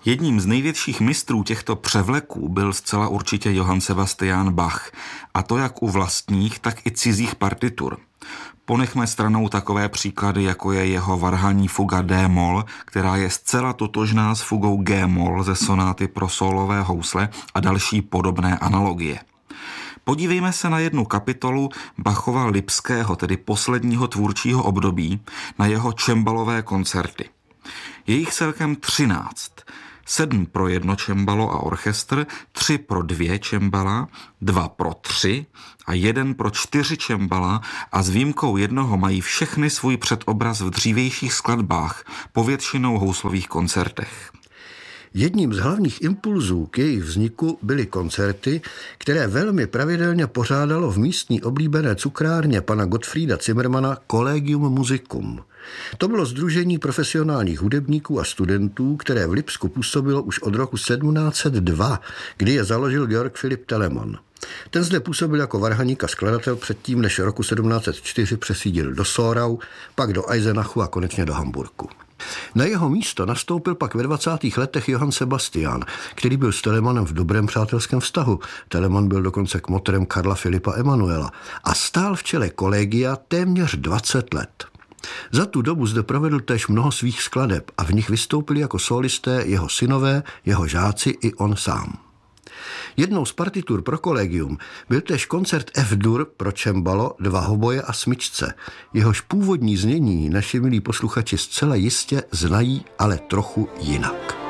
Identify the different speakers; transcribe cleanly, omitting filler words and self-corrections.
Speaker 1: Jedním z největších mistrů těchto převleků byl zcela určitě Johann Sebastian Bach, a to jak u vlastních, tak i cizích partitur. Ponechme stranou takové příklady, jako je jeho varhanní fuga D-moll, která je zcela totožná s fugou G-moll ze sonáty pro sólové housle a další podobné analogie. Podívejme se na jednu kapitolu Bachova Lipského, tedy posledního tvůrčího období, na jeho čembalové koncerty. Je jich celkem 13. 7 pro jedno čembalo a orchestr, 3 pro 2 čembala, 2 pro 3 a 1 pro 4 čembala a s výjimkou jednoho mají všechny svůj předobraz v dřívějších skladbách, povětšinou houslových koncertech.
Speaker 2: Jedním z hlavních impulzů k jejich vzniku byly koncerty, které velmi pravidelně pořádalo v místní oblíbené cukrárně pana Gottfrieda Zimmermana Collegium Musicum. To bylo sdružení profesionálních hudebníků a studentů, které v Lipsku působilo už od roku 1702, kdy je založil Georg Philipp Telemann. Ten zde působil jako varhaník a skladatel předtím, než roku 1704 přesídlil do Sorau, pak do Eisenachu a konečně do Hamburku. Na jeho místo nastoupil pak ve 20. letech Johann Sebastian, který byl s Telemannem v dobrém přátelském vztahu. Telemann byl dokonce kmotrem Karla Filipa Emanuela a stál v čele kolegia téměř 20 let. Za tu dobu zde provedl též mnoho svých skladeb a v nich vystoupili jako solisté jeho synové, jeho žáci i on sám. Jednou z partitur pro kolegium byl též koncert F-dur pro čembalo, 2 hoboje a smyčce. Jehož původní znění naši milí posluchači zcela jistě znají, ale trochu jinak.